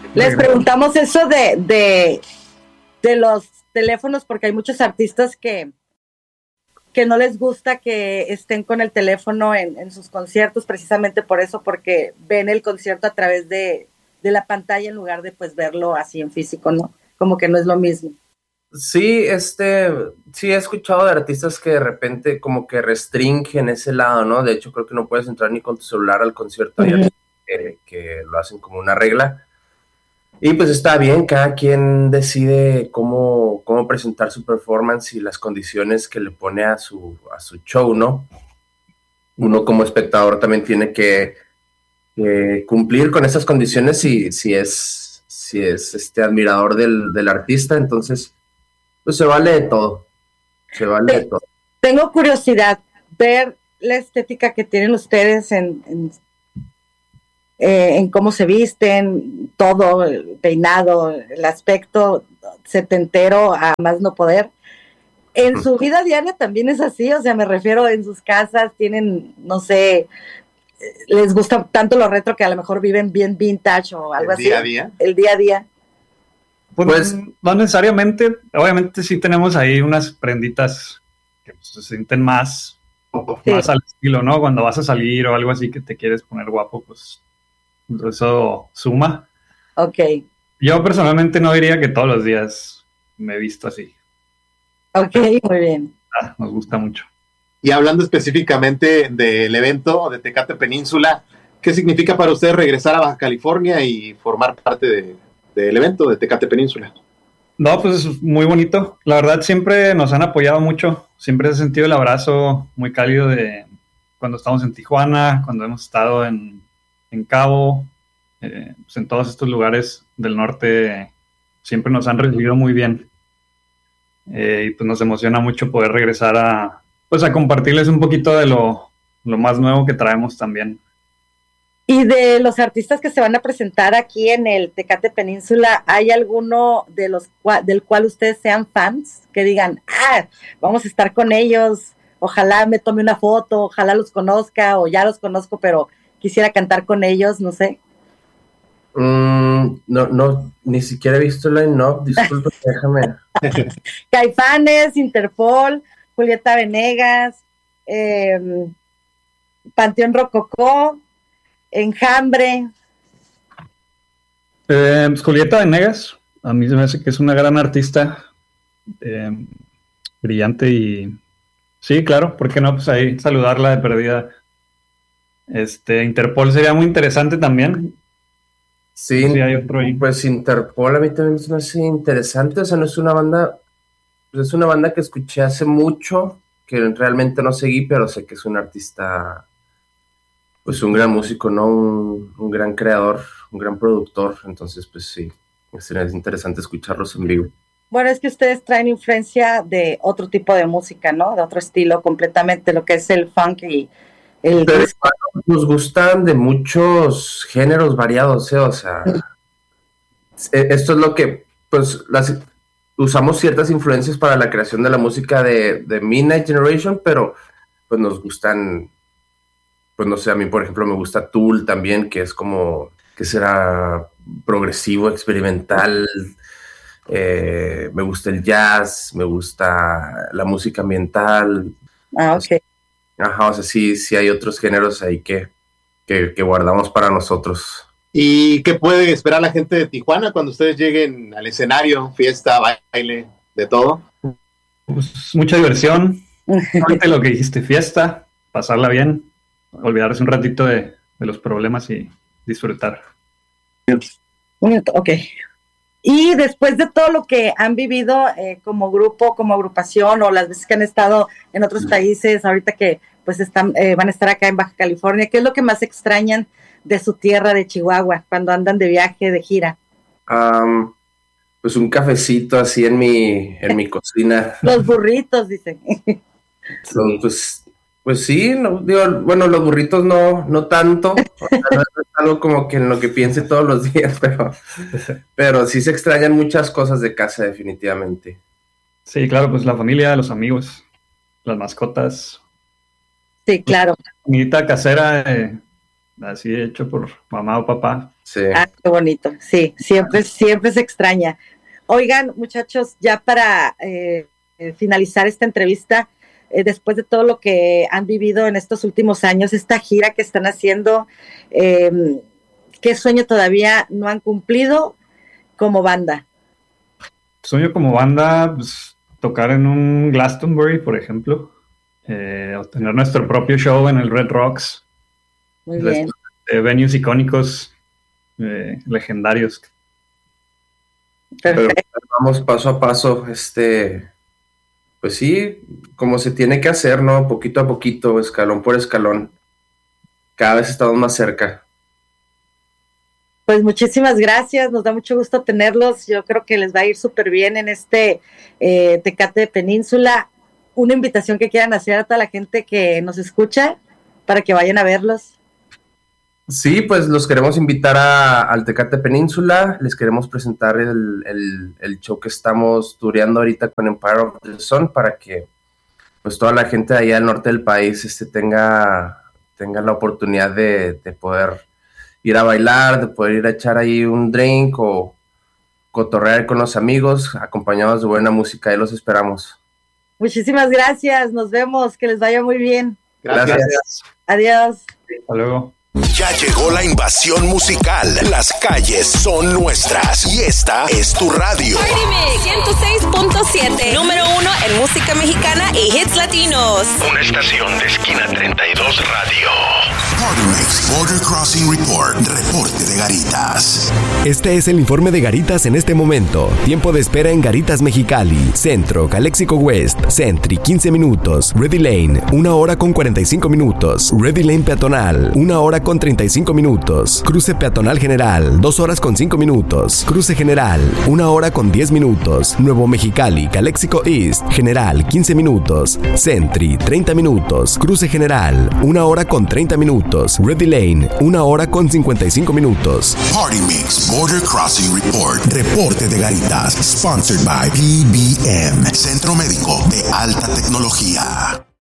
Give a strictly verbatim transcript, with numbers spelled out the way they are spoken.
Les preguntamos eso de, de, de los teléfonos, porque hay muchos artistas que, que no les gusta que estén con el teléfono en, en sus conciertos, precisamente por eso, porque ven el concierto a través de, de la pantalla en lugar de pues verlo así en físico, ¿no? Como que no es lo mismo. Sí, este, sí he escuchado de artistas que de repente como que restringen ese lado, ¿no? De hecho, creo que no puedes entrar ni con tu celular al concierto. Uh-huh. Y que, que lo hacen como una regla. Y pues está bien, cada quien decide cómo, cómo presentar su performance y las condiciones que le pone a su, a su show, ¿no? Uno como espectador también tiene que, que cumplir con esas condiciones si, si es, si es este admirador del, del artista, entonces pues se vale de todo, se vale de todo. Tengo curiosidad, ver la estética que tienen ustedes en, en, eh, en cómo se visten, todo, el peinado, el aspecto setentero a más no poder. En su vida diaria también es así, o sea, me refiero en sus casas, tienen, no sé, les gusta tanto lo retro que a lo mejor viven bien vintage o algo así. ¿El día a día? El día a día. Pues, pues no necesariamente, obviamente sí tenemos ahí unas prenditas que pues, se sienten más, sí. más al estilo, ¿no? Cuando vas a salir o algo así que te quieres poner guapo, pues eso suma. Ok. Yo personalmente no diría que todos los días me he visto así. Ok, muy bien. Ah, nos gusta mucho. Y hablando específicamente del evento de Tecate Península, ¿qué significa para usted regresar a Baja California y formar parte de del evento de Tecate Península? No, pues es muy bonito. La verdad siempre nos han apoyado mucho. Siempre he sentido el abrazo muy cálido de cuando estamos en Tijuana, cuando hemos estado en, en Cabo, eh, pues en todos estos lugares del norte siempre nos han recibido muy bien. Eh, y pues nos emociona mucho poder regresar a, pues a compartirles un poquito de lo, lo más nuevo que traemos también. Y de los artistas que se van a presentar aquí en el Tecate Península, ¿hay alguno de los cua- del cual ustedes sean fans? Que digan, ah, vamos a estar con ellos, ojalá me tome una foto, ojalá los conozca, o ya los conozco, pero quisiera cantar con ellos, no sé. Mm, no, no, ni siquiera he visto el line-up, disculpe, déjame. Caifanes, Interpol, Julieta Venegas, eh, Panteón Rococó, Enjambre. Eh, pues Julieta Venegas, a mí se me hace que es una gran artista, eh, brillante y sí, claro, ¿por qué no? Pues ahí saludarla de perdida. Este, Interpol sería muy interesante también. Sí, sí hay otro ahí. Pues Interpol a mí también me hace interesante, o sea, no es una banda, pues es una banda que escuché hace mucho, que realmente no seguí, pero sé que es un artista, pues un gran músico, ¿no? Un, un gran creador, un gran productor, entonces pues sí, sería interesante escucharlos en vivo. Bueno, es que ustedes traen influencia de otro tipo de música, ¿no? De otro estilo completamente, lo que es el funk y el... Pero bueno, nos gustan de muchos géneros variados, ¿eh? O sea, esto es lo que, pues, las, usamos ciertas influencias para la creación de la música de, de Midnight Generation, pero pues nos gustan, pues no sé, a mí por ejemplo me gusta Tool también, que es como, que será progresivo, experimental, eh, me gusta el jazz, me gusta la música ambiental. Ah, ok. Ajá, o sea, sí, sí hay otros géneros ahí que, que, que guardamos para nosotros. ¿Y qué puede esperar la gente de Tijuana cuando ustedes lleguen al escenario, fiesta, baile, de todo? Pues mucha diversión, lo que dijiste, fiesta, pasarla bien, olvidarse un ratito de, de los problemas y disfrutar. Ok. Y después de todo lo que han vivido eh, como grupo, como agrupación, o las veces que han estado en otros países, ahorita que pues están, eh, van a estar acá en Baja California, ¿qué es lo que más extrañan de su tierra, de Chihuahua, cuando andan de viaje, de gira? Um, pues un cafecito así en mi, en mi cocina. Los burritos, dicen. So, pues, pues sí, no, digo, bueno, los burritos no, no tanto, o sea, no es algo como que en lo que piense todos los días, pero, pero sí se extrañan muchas cosas de casa, definitivamente. Sí, claro, pues la familia, los amigos, las mascotas. Sí, claro. Comidita casera, eh, así hecho por mamá o papá. Sí. Ah, qué bonito. Sí, siempre, siempre se extraña. Oigan, muchachos, ya para eh, finalizar esta entrevista, eh, después de todo lo que han vivido en estos últimos años, esta gira que están haciendo, eh, ¿qué sueño todavía no han cumplido como banda? Sueño como banda, pues, tocar en un Glastonbury, por ejemplo, eh, o tener nuestro propio show en el Red Rocks. Muy bien. De venues icónicos, eh, legendarios. Perfecto. Pero vamos paso a paso, este, pues sí, como se tiene que hacer, ¿no? Poquito a poquito, escalón por escalón. Cada vez estamos más cerca. Pues muchísimas gracias, nos da mucho gusto tenerlos. Yo creo que les va a ir súper bien en este eh, Tecate Península. Una invitación que quieran hacer a toda la gente que nos escucha para que vayan a verlos. Sí, pues los queremos invitar a, al Tecate Península. Les queremos presentar el, el, el show que estamos tureando ahorita con Empire of the Sun para que pues toda la gente de allá del norte del país este, tenga, tenga la oportunidad de, de poder ir a bailar, de poder ir a echar ahí un drink o cotorrear con los amigos, acompañados de buena música. Ahí los esperamos. Muchísimas gracias, nos vemos, que les vaya muy bien. Gracias. Gracias. Adiós. Hasta luego. Ya llegó la invasión musical. Las calles son nuestras y esta es tu radio. Party Mix ciento seis punto siete, número uno en música mexicana y hits latinos. Una estación de esquina treinta y dos radio. Party Mix Border Crossing Report. Reporte de Garitas. Este es el informe de Garitas en este momento. Tiempo de espera en Garitas Mexicali. Centro, Calexico West, Sentry, quince minutos. Ready Lane, una hora con cuarenta y cinco minutos. Ready Lane Peatonal, una hora con treinta y cinco minutos. Cruce Peatonal General, dos horas con cinco minutos. Cruce General, una hora con diez minutos. Nuevo Mexicali, Calexico East, General, quince minutos. Sentry, treinta minutos. Cruce General, una hora con treinta minutos. Ready Lane, una hora con cincuenta y cinco minutos. Party Mix Border Crossing Report. Reporte de Garitas. Sponsored by P B M. Centro Médico de Alta Tecnología.